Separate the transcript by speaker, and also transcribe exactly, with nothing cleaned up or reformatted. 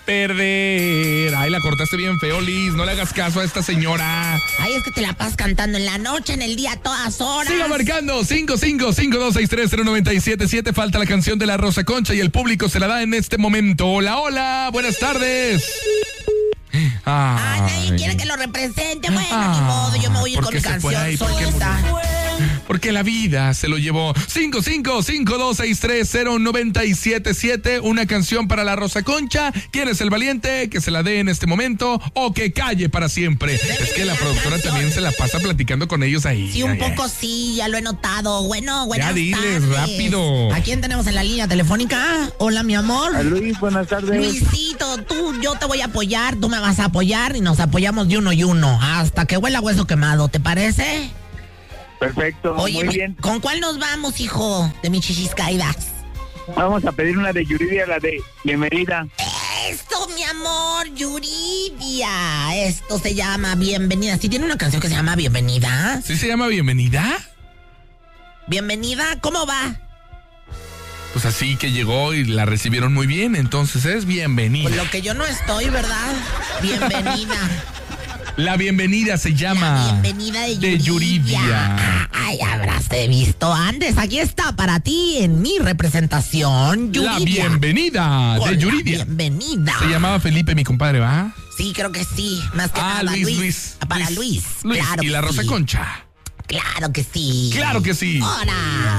Speaker 1: perder. Ay, la cortaste bien feo, Liz. No le hagas caso a esta señora.
Speaker 2: Ay, es que te la pasas cantando en la noche, en el día, a todas horas.
Speaker 1: Siga marcando cinco cinco cinco dos seis tres cero nueve siete siete. Falta la canción de la Rosa Concha y el público se la da en este momento. Hola, hola, buenas tardes.
Speaker 2: Ay,
Speaker 1: Ay,
Speaker 2: nadie quiere que lo represente. Bueno,
Speaker 1: Ah,
Speaker 2: ni modo, yo me voy a ir
Speaker 1: ¿por
Speaker 2: con
Speaker 1: qué
Speaker 2: mi
Speaker 1: se
Speaker 2: canción
Speaker 1: fue ahí? ¿Por qué
Speaker 2: solita.
Speaker 1: Porque la vida se lo llevó. cinco cinco cinco dos seis tres cero nueve siete siete. Una canción para la Rosa Concha. ¿Quién es el valiente que se la dé en este momento o que calle para siempre? Es que la productora
Speaker 2: canción.
Speaker 1: también se la pasa platicando con ellos ahí.
Speaker 2: Sí, un
Speaker 1: Ay,
Speaker 2: poco
Speaker 1: ay.
Speaker 2: sí, ya lo he notado. Bueno, buenas
Speaker 1: Ya diles,
Speaker 2: tardes.
Speaker 1: rápido.
Speaker 2: ¿A quién tenemos en la línea telefónica? Hola, mi amor.
Speaker 3: A Luis, buenas tardes.
Speaker 2: Luisito, tú, yo te voy a apoyar, tú me vas a apoyar y nos apoyamos de uno y uno hasta que huela hueso quemado, ¿te parece?
Speaker 3: Perfecto,
Speaker 2: Oye,
Speaker 3: muy
Speaker 2: mi-
Speaker 3: bien.
Speaker 2: ¿con cuál nos vamos, hijo? De mis chichis caídas.
Speaker 3: Vamos a pedir una de Yuridia, la de bienvenida.
Speaker 2: Esto, mi amor, Yuridia. Esto se llama Bienvenida. ¿Sí tiene una canción que se llama Bienvenida?
Speaker 1: ¿Sí se llama Bienvenida?
Speaker 2: ¿Bienvenida? ¿Cómo va?
Speaker 1: Pues así que llegó y la recibieron muy bien, entonces es bienvenida.
Speaker 2: Pues lo que yo no estoy, ¿verdad? Bienvenida.
Speaker 1: La bienvenida se llama
Speaker 2: La bienvenida de Yuridia.
Speaker 1: de Yuridia.
Speaker 2: Ay, habráste visto antes. Aquí está para ti en mi representación, Yuridia.
Speaker 1: La bienvenida
Speaker 2: Con
Speaker 1: de
Speaker 2: la
Speaker 1: Yuridia.
Speaker 2: Bienvenida.
Speaker 1: Se llamaba Felipe, mi compadre, ¿va?
Speaker 2: Sí, creo que sí. Más que
Speaker 1: Ah,
Speaker 2: nada,
Speaker 1: Luis, Luis.
Speaker 2: Para Luis.
Speaker 1: Luis.
Speaker 2: Claro
Speaker 1: y
Speaker 2: que
Speaker 1: la Rosa
Speaker 2: sí.
Speaker 1: Concha.
Speaker 2: Claro que sí.
Speaker 1: Claro que sí.
Speaker 2: Ahora.